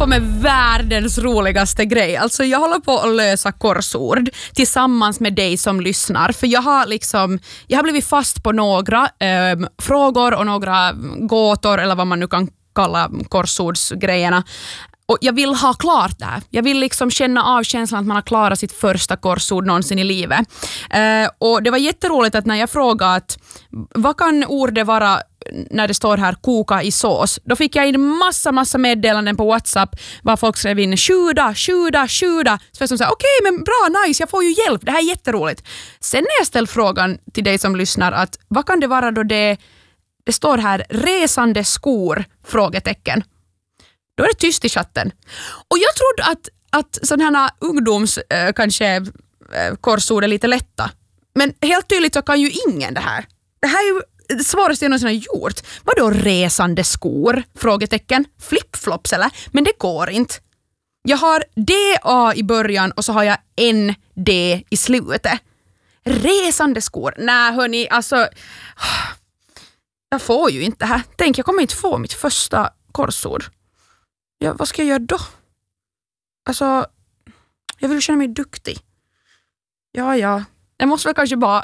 på med världens roligaste grej. Alltså jag håller på att lösa korsord tillsammans med dig som lyssnar. För jag har blivit fast på några frågor och några gåtor eller vad man nu kan kalla korsordsgrejerna. Och jag vill ha klart det här. Jag vill liksom känna av känslan att man har klarat sitt första korsord någonsin i livet. Och det var jätteroligt att när jag frågade att vad kan ordet vara när det står här koka i sås, då fick jag in massa meddelanden på WhatsApp var folk skrev in sjuda. Så jag sa okej, men bra, nice, jag får ju hjälp, det här är jätteroligt. Sen när jag ställde frågan till dig som lyssnar att vad kan det vara då det står här resande skor, frågetecken. Då är det tyst i chatten. Och jag trodde att sådana här ungdoms kanske korsord är lite lätta. Men helt tydligt så kan ju ingen det här. Det här är ju det svåraste jag någonsin har gjort. Vadå resande skor? Frågetecken. Flipflops eller? Men det går inte. Jag har DA i början och så har jag ND i slutet. Resande skor. Nej hörni, alltså jag får ju inte det här. Tänk, jag kommer inte få mitt första korsord. Ja, vad ska jag göra då? Alltså, jag vill känna mig duktig. Ja. Jag måste väl kanske bara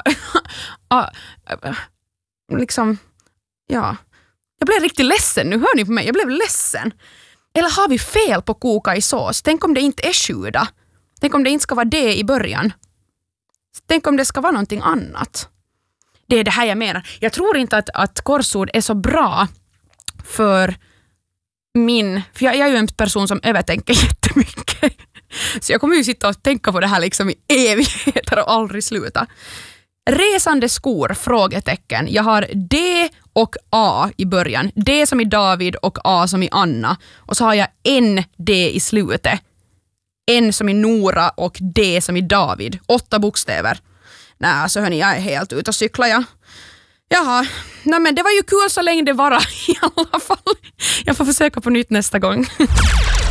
liksom, ja. Jag blev riktigt ledsen, nu hör ni på mig. Jag blev ledsen. Eller har vi fel på koka i sås? Tänk om det inte är sjuda. Tänk om det inte ska vara det i början. Tänk om det ska vara någonting annat. Det är det här jag menar. Jag tror inte att korsord är så bra för jag är ju en person som övertänker jättemycket. Så jag kommer ju sitta och tänka på det här liksom i evigheter och aldrig sluta. Resande skor, frågetecken. Jag har D och A i början. D som i David och A som i Anna. Och så har jag ND i slutet. N som i Nora och D som i David. 8 bokstäver. Nej, alltså hörni, jag är helt ute och cyklar jag. Jaha, nej men det var ju kul så länge det var i alla fall. Jag får försöka på nytt nästa gång.